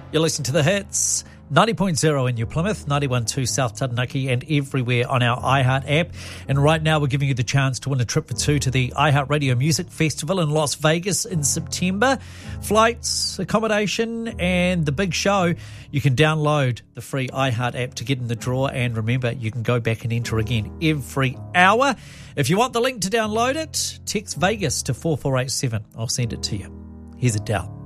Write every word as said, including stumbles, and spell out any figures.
You're listening to The Hits, ninety point zero in New Plymouth, ninety-one point two South Taranaki, and everywhere on our iHeart app. And right now we're giving you the chance to win a trip for two to the iHeartRadio Music Festival in Las Vegas in September. Flights, accommodation, and the big show. You can download the free iHeart app to get in the draw, and remember, you can go back and enter again every hour. If you want the link to download it, text Vegas to four four eight seven. I'll send it to you. Here's Adele.